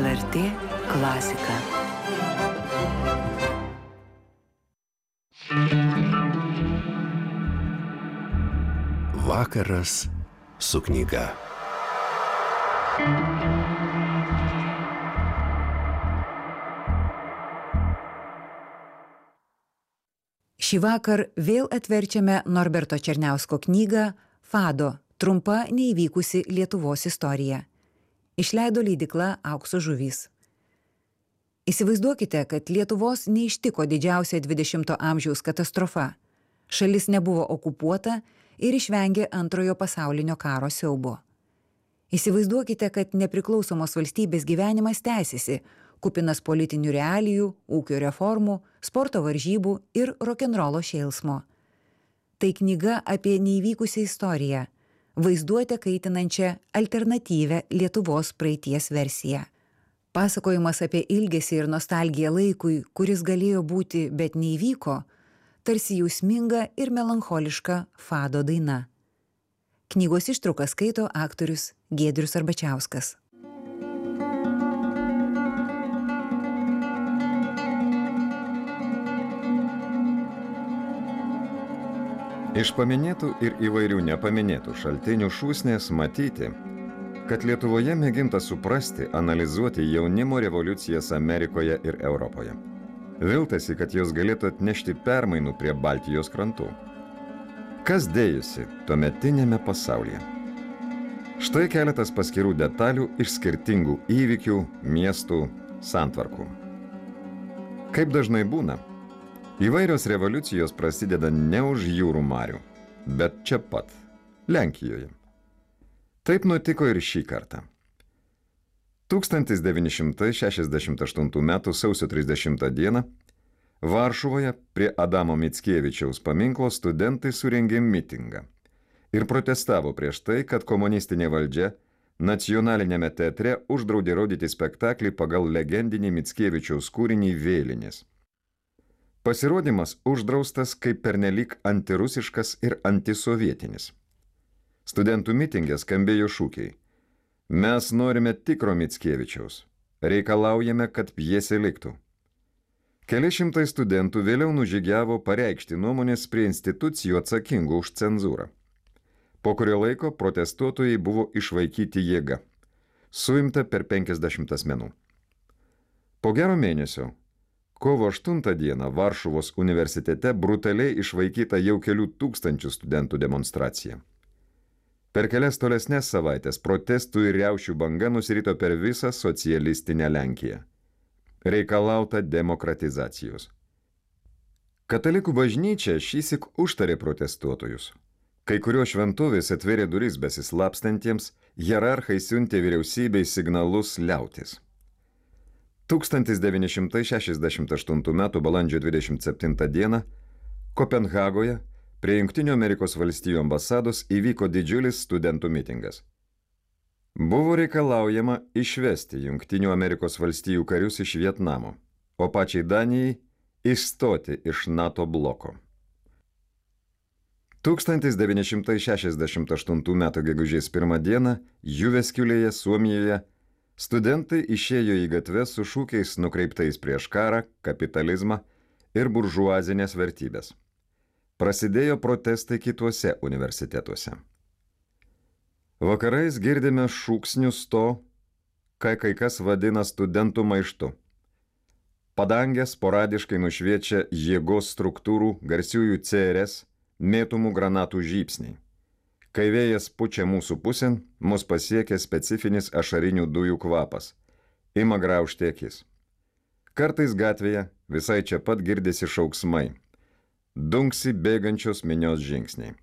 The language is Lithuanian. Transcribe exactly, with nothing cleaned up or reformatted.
L R T klasika. Vakaras su knyga. Šįvakar vėl atverčiame Norberto Černiausko knygą Fado – trumpa neįvykusi Lietuvos istorija. Išleido leidykla Aukso žuvys. Įsivaizduokite, kad Lietuvos neištiko didžiausia dvidešimto amžiaus katastrofa. Šalis nebuvo okupuota ir išvengė antrojo pasaulinio karo siaubo. Įsivaizduokite, kad nepriklausomos valstybės gyvenimas tęsiasi, kupinas politinių realijų, ūkio reformų, sporto varžybų ir rokenrolo šėlsmo. Tai knyga apie neįvykusią istoriją, vaizduotę kaitinančią alternatyvę Lietuvos praeities versiją. Pasakojimas apie ilgesį ir nostalgiją laikui, kuris galėjo būti, bet neįvyko, tarsi jausminga ir melancholiška Fado daina. Knygos ištrauką skaito aktorius Giedrius Arbačiauskas. Iš paminėtų ir įvairių nepaminėtų šaltinių šūsnės matyti, kad Lietuvoje mėginta suprasti, analizuoti jaunimo revoliucijas Amerikoje ir Europoje. Viltasi, kad jos galėtų atnešti permainų prie Baltijos krantų. Kas dėjusi tuometinėme pasaulyje? Štai keletas paskirų detalių iš skirtingų įvykių, miestų, santvarkų. Kaip dažnai būna, įvairios revoliucijos prasideda ne už jūrų marių, bet čia pat, Lenkijoje. Taip nutiko ir šį kartą. tūkstantis devyni šimtai šešiasdešimt aštuntų metų sausio trisdešimtą dieną Varšuvoje prie Adamo Mickevičiaus paminklo studentai surengė mitingą ir protestavo prieš tai, kad komunistinė valdžia nacionalinėme teatre uždraudė rodyti spektaklį pagal legendinį Mickevičiaus kūrinį Vėlinės. Pasirodymas uždraustas kaip pernelyg antirusiškas ir antisovietinis. Studentų mitinge skambėjo šūkiai: Mes norime tikro Mickevičiaus, reikalaujame, kad pjesė liktų. Keli šimtai studentų vėliau nužygiavo pareikšti nuomonės prie institucijų atsakingų už cenzūrą. Po kurio laiko protestuotojai buvo išvaikyti jėga, suimta per penkiasdešimt asmenų. Po gero mėnesio, kovo aštuntą dieną Varšuvos universitete brutaliai išvaikyta jau kelių tūkstančių studentų demonstracija. Per kelias tolesnės savaitės protestų ir riaušių banga nusirito per visą socialistinę Lenkiją. Reikalauta demokratizacijos. Katalikų bažnyčia šįsyk užtarė protestuotojus. Kai kurios šventovės atvėrė duris besislapstantiems, hierarchai siuntė vyriausybei signalus liautis. tūkstantis devyni šimtai šešiasdešimt aštuntų metų balandžio dvidešimt septintą dieną Kopenhagoje prie Jungtinių Amerikos valstijų ambasados įvyko didžiulis studentų mitingas. Buvo reikalaujama išvesti Jungtinių Amerikos valstijų karius iš Vietnamo, o pačiai Danijai išstoti iš NATO bloko. tūkstantis devyni šimtai šešiasdešimt aštuntų metų gegužės pirmą dieną Jyväskylėje, Suomijoje, studentai išėjo į gatves su šūkiais nukreiptais prieš karą, kapitalizmą ir buržuazinės vertybės. Prasidėjo protestai kituose universitetuose. Vakarais girdime šūksnius to, ką kai kas vadina studentų maištu. Padangę sporadiškai nušviečia jėgos struktūrų garsiųjų C R S mėtomų granatų žybsniai. Kai vėjas pučia mūsų pusėn, mus pasiekia specifinis ašarinių dujų kvapas. Ima graužti akis. Kartais gatvėje visai čia pat girdisi šauksmai. Dunksi bėgančios minios žingsniai.